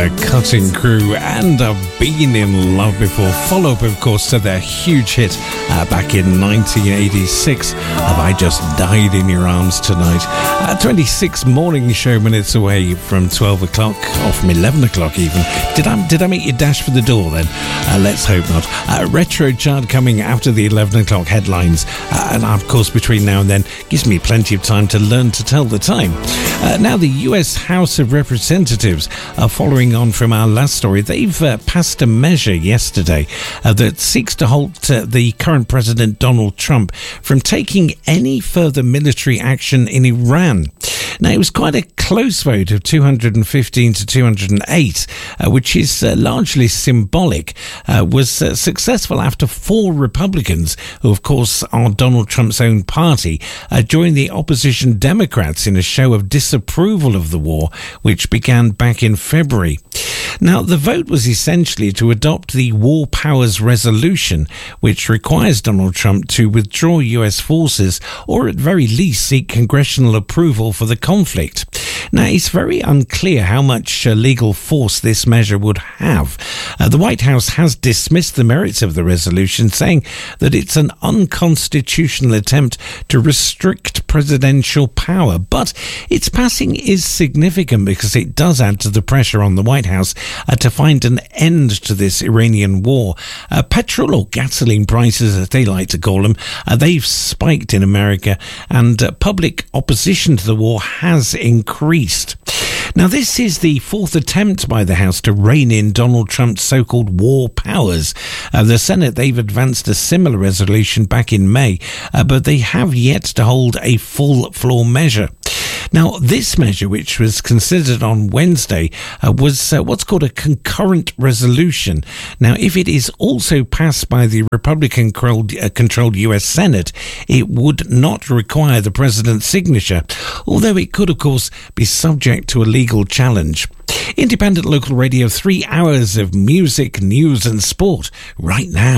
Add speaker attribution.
Speaker 1: Cutting Crew and Been in Love Before. Follow-up, of course, to their huge hit back in 1986 of I Just Died in Your Arms Tonight. 26 morning show minutes away from 12 o'clock, or from 11 o'clock even. Did I make you dash for the door then? Let's hope not. Retro chart coming after the 11 o'clock headlines. And of course, between now and then, gives me plenty of time to learn to tell the time. Now, the US House of Representatives, following on from our last story, they've passed a measure yesterday that seeks to halt the current President Donald Trump from taking any further military action in Iran. Now, it was quite a close vote of 215 to 208, which is largely symbolic, was successful after 4 Republicans, who of course are Donald Trump's own party, joined the opposition Democrats in a show of disapproval of the war, which began back in February. Now, the vote was essentially to adopt the War Powers Resolution, which requires Donald Trump to withdraw US forces or at very least seek congressional approval for the conflict. Now, it's very unclear how much legal force this measure would have. The White House has dismissed the merits of the resolution, saying that it's an unconstitutional attempt to restrict presidential power. But its passing is significant because it does add to the pressure on the White House to find an end to this Iranian war. Petrol or gasoline prices, as they like to call them, they've spiked in America, and public opposition to the war has increased. Now, this is the 4th attempt by the House to rein in Donald Trump's so-called war powers. The Senate, they've advanced a similar resolution back in May, but they have yet to hold a full floor measure. Now, this measure, which was considered on Wednesday, was what's called a concurrent resolution. Now, if it is also passed by the Republican-controlled US Senate, it would not require the president's signature, although it could, of course, be subject to a legal challenge. Independent local radio, 3 hours of music, news and sport right now.